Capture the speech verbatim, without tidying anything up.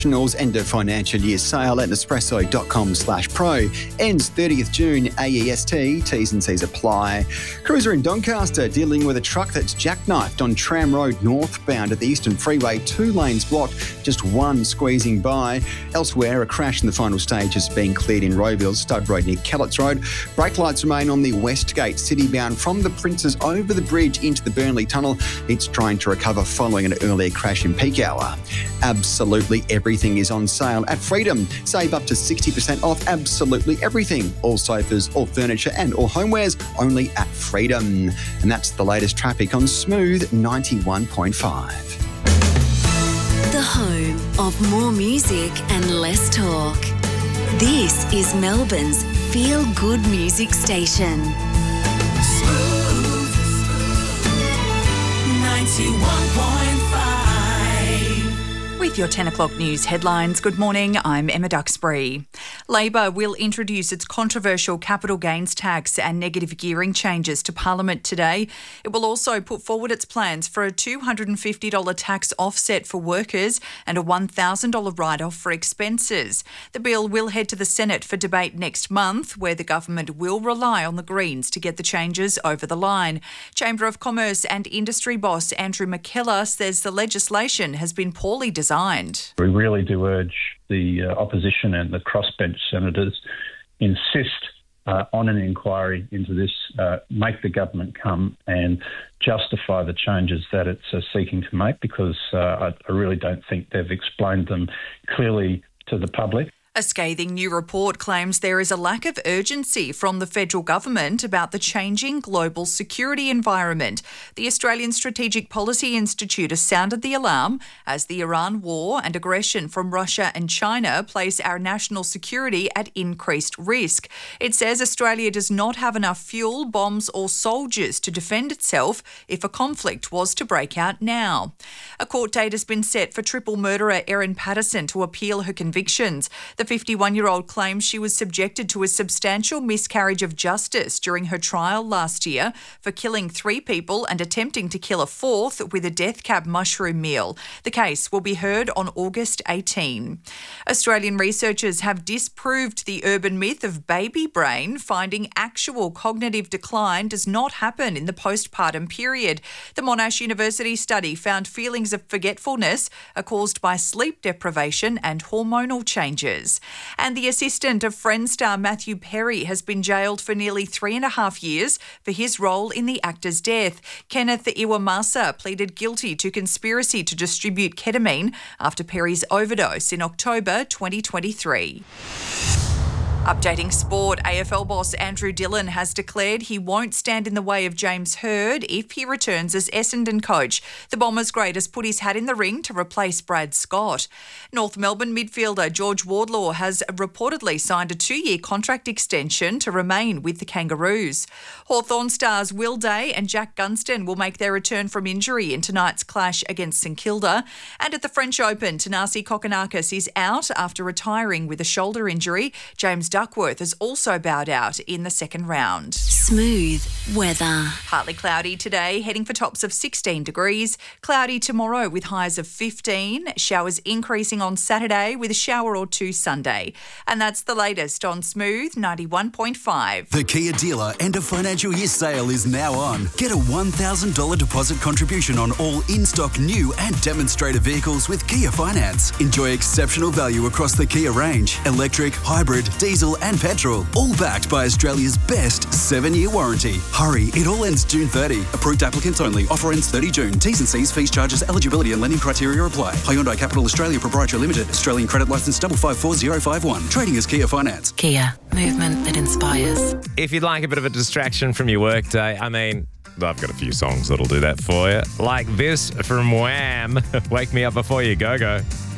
End of financial year sale at nespresso.com slash pro. Ends thirtieth June, A E S T. T's and C's apply. Cruiser in Doncaster dealing with a truck that's jackknifed on Tram Road northbound at the Eastern Freeway. Two lanes blocked, just one squeezing by. Elsewhere, a crash in the final stage is being cleared in Rowville, Stud Road near Kellett's Road. Brake lights remain on the West Gate, citybound from the Princes over the bridge into the Burnley Tunnel. It's trying to recover following an earlier crash in peak hour. Absolutely everything is on sale at Freedom. Save up to sixty percent off absolutely everything. All sofas, all furniture and all homewares only at Freedom. And that's the latest traffic on Smooth ninety-one point five. The home of more music and less talk. This is Melbourne's feel-good music station. Smooth ninety-one point five. With your ten o'clock news headlines, good morning, I'm Emma Duxbury. Labor will introduce its controversial capital gains tax and negative gearing changes to Parliament today. It will also put forward its plans for a two hundred fifty dollars tax offset for workers and a one thousand dollars write-off for expenses. The bill will head to the Senate for debate next month, where the government will rely on the Greens to get the changes over the line. Chamber of Commerce and Industry boss Andrew McKellar says the legislation has been poorly designed. We really do urge the uh, opposition and the crossbench senators insist uh, on an inquiry into this, uh, make the government come and justify the changes that it's uh, seeking to make, because uh, I, I really don't think they've explained them clearly to the public. A scathing new report claims there is a lack of urgency from the federal government about the changing global security environment. The Australian Strategic Policy Institute has sounded the alarm as the Iran war and aggression from Russia and China place our national security at increased risk. It says Australia does not have enough fuel, bombs or soldiers to defend itself if a conflict was to break out now. A court date has been set for triple murderer Erin Patterson to appeal her convictions. The fifty-one-year-old claims she was subjected to a substantial miscarriage of justice during her trial last year for killing three people and attempting to kill a fourth with a death cab mushroom meal. The case will be heard on August eighteenth. Australian researchers have disproved the urban myth of baby brain, finding actual cognitive decline does not happen in the postpartum period. The Monash University study found feelings of forgetfulness are caused by sleep deprivation and hormonal changes. And the assistant of Friends star Matthew Perry has been jailed for nearly three and a half years for his role in the actor's death. Kenneth Iwamasa pleaded guilty to conspiracy to distribute ketamine after Perry's overdose in October twenty twenty-three. Updating sport, A F L boss Andrew Dillon has declared he won't stand in the way of James Hird if he returns as Essendon coach. The Bombers great has put his hat in the ring to replace Brad Scott. North Melbourne midfielder George Wardlaw has reportedly signed a two-year contract extension to remain with the Kangaroos. Hawthorn stars Will Day and Jack Gunston will make their return from injury in tonight's clash against St Kilda. And at the French Open, Tanasi Kokonakis is out after retiring with a shoulder injury. James Duckworth has also bowed out in the second round. Smooth weather. Partly cloudy today, heading for tops of sixteen degrees. Cloudy tomorrow with highs of fifteen. Showers increasing on Saturday with a shower or two Sunday. And that's the latest on Smooth ninety-one point five. The Kia dealer end of financial year sale is now on. Get a one thousand dollars deposit contribution on all in-stock new and demonstrator vehicles with Kia Finance. Enjoy exceptional value across the Kia range. Electric, hybrid, diesel and petrol. All backed by Australia's best seven-year warranty. Hurry, it all ends June thirtieth. Approved applicants only. Offer ends thirtieth June. T's and C's, fees, charges, eligibility and lending criteria apply. Hyundai Capital Australia Proprietary Limited. Australian credit licence double five four zero five one. Trading as Kia Finance. Kia, movement that inspires. If you'd like a bit of a distraction from your workday, I mean, I've got a few songs that'll do that for you. Like this from Wham! Wake Me Up Before You Go Go.